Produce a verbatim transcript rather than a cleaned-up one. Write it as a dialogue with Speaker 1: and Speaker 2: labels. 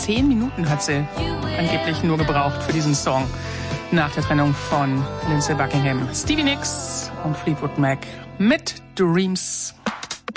Speaker 1: Zehn Minuten hat sie angeblich nur gebraucht für diesen Song nach der Trennung von Lindsey Buckingham. Stevie Nicks und Fleetwood Mac mit Dreams.